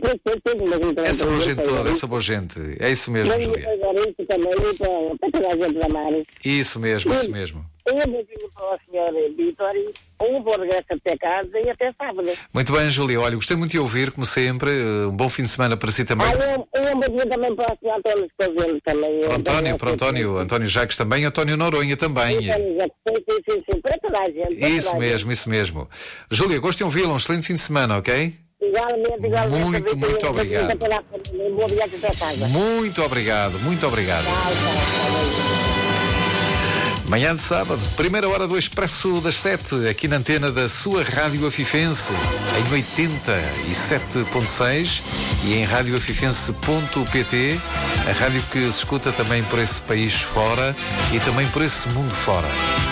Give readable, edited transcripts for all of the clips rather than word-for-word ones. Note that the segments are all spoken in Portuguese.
Essa boa gente toda, essa boa gente. É isso mesmo, Júlia. Para toda a gente da Mari. Isso mesmo, isso mesmo. Um beijinho para o senhor Vítor, um bom regresso até casa e até sábado. Muito bem, Júlia. Olha, gostei muito de ouvir, como sempre. Um bom fim de semana para si também. Um beijinho também para o senhor António Escoveiro também. Para o António Jacques também, António Noronha também. Sim, para toda a gente. Isso mesmo. Júlia, gosto de ouvi-la. Um excelente fim de semana, ok? Igualmente. Muito obrigado. Boa viagem até casa. Muito obrigado. Manhã de sábado, primeira hora do Expresso das 7, aqui na antena da sua Rádio Afifense, em 87.6 e em radioafifense.pt, a rádio que se escuta também por esse país fora e também por esse mundo fora.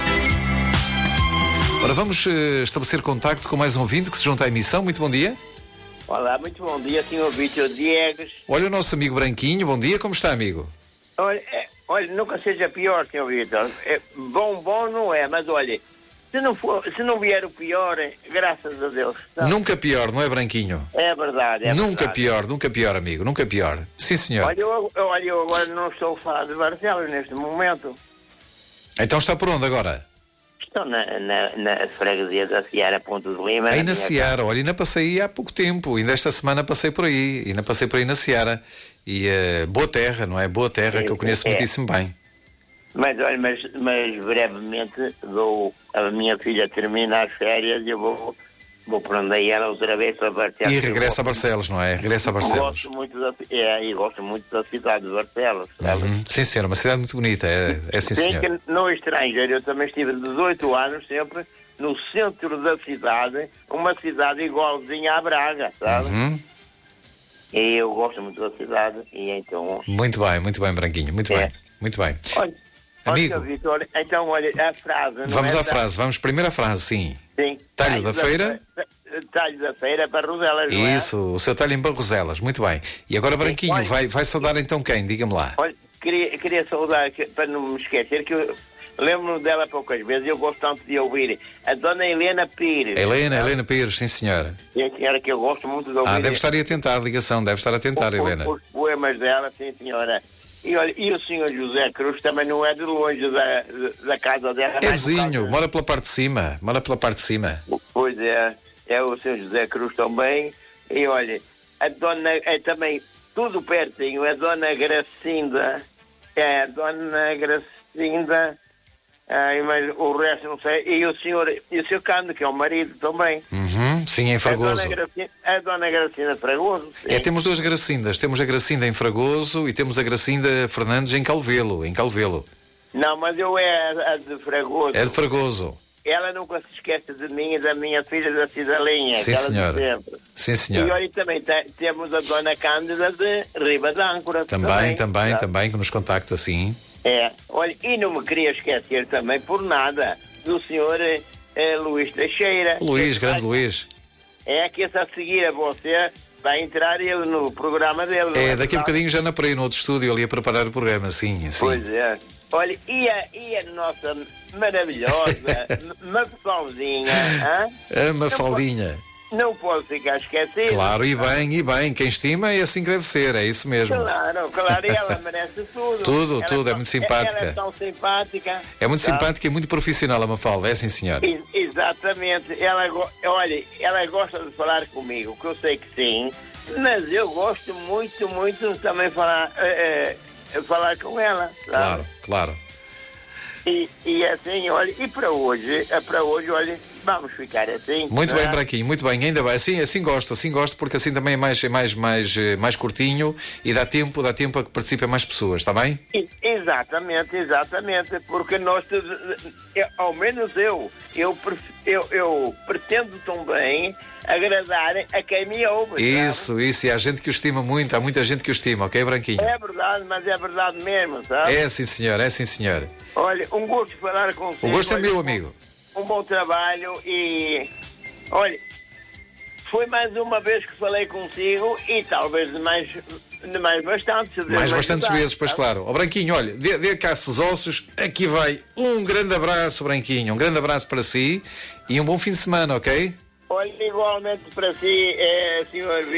Ora, vamos estabelecer contacto com mais um ouvinte que se junta à emissão. Muito bom dia. Olá, muito bom dia, senhor Vítor Diegues. Olha o nosso amigo Branquinho, bom dia, como está, amigo? Olha, nunca seja pior, senhor Vítor. Bom não é, mas olha, se não vier o pior, graças a Deus. Não. Nunca pior, não é, Branquinho? É verdade, Nunca pior, amigo, nunca pior. Sim, senhor. Olha, eu agora não estou a falar de Barcelos neste momento. Então está por onde agora? Estou na freguesia da Seara, Ponto de Lima. Aí na Seara, olha, ainda passei há pouco tempo, ainda esta semana passei por aí, na Seara. E boa terra, não é? Boa terra, que eu conheço muitíssimo bem. Mas olha, mas brevemente a minha filha termina as férias e eu vou prender ela outra vez para Barcelos. E regressa a Barcelos, não é? Regressa a Barcelos. Gosto muito da cidade de Barcelos, sabe? Sim, senhor, uma cidade muito bonita, é sim, senhor. Que no estrangeiro, eu também estive 18 anos sempre no centro da cidade, uma cidade igualzinha à Braga, sabe? E eu gosto muito da cidade e então... Muito bem, Branquinho, muito bem. Olha, amigo, Vitor, então olha, a frase... Vamos à frase, vamos primeiro à frase, sim. Sim. Talho da feira... Talho da feira para Barroselas, não é? Isso, o seu talho em Barroselas, muito bem. E agora, Branquinho, olha, vai saudar então quem? Diga-me lá. Olha, queria saudar, para não me esquecer, que eu lembro-me dela poucas vezes e eu gosto tanto de ouvir a dona Helena Pires. Helena Pires, sim, senhora. É a senhora que eu gosto muito de ouvir. Deve estar a tentar a ligação, Helena. Os poemas dela, sim, senhora. E olha, e o senhor José Cruz também não é de longe da casa dela. É vizinho, mora pela parte de cima. Pois é o senhor José Cruz também. E olha, a dona, também, tudo pertinho, a dona Gracinda. Mas o resto não sei. E o senhor Cândido, que é o marido também. Sim, em Fragoso. A dona Gracinda Fragoso. Sim. Temos duas Gracindas. Temos a Gracinda em Fragoso e temos a Gracinda Fernandes em Calvelo. Não, mas eu é a de Fragoso. É de Fragoso. Ela nunca se esquece de mim e da minha filha da Cidalinha. Sim, senhora. Sim, senhora. E olha, também temos a dona Cândida de Riba de Âncora. Também, que nos contacta, sim. Olha, e não me queria esquecer também, por nada, do senhor Luís Teixeira. Grande Luís. Que esse a seguir a você vai entrar ele no programa dele. Daqui a bocadinho já na praia, no outro estúdio, ali a preparar o programa, sim. Pois é. Olha, e a nossa maravilhosa Mafaldinha, A Mafaldinha. Não pode ficar esquecido. Claro, e bem, quem estima é assim que deve ser, é isso mesmo. Claro, e ela merece tudo. Tudo, é muito simpática. Ela é tão simpática. É muito simpática e muito profissional a Mafalda, é sim, senhor. Exatamente, ela gosta de falar comigo, que eu sei que sim, mas eu gosto muito também falar com ela. Claro. E assim, olha, e para hoje, olha, vamos ficar assim. Muito bem, Branquinho, muito bem, ainda bem, assim gosto, porque assim também é mais curtinho e dá tempo a que participem mais pessoas, está bem? Exatamente, porque nós, ao menos eu pretendo também agradar a quem me ouve. Isso, e há gente que o estima muito, há muita gente que o estima, ok, Branquinho? É verdade, mas é verdade mesmo, sabe? É sim, senhor. Olha, um gosto de falar consigo. O gosto é meu, amigo. Um bom trabalho e... Olha, foi mais uma vez que falei consigo e talvez de mais bastantes vezes, pois claro. Ó Branquinho, olha, dê cá esses ossos, aqui vai um grande abraço, Branquinho, um grande abraço para si e um bom fim de semana, ok? Olha, igualmente para si, senhor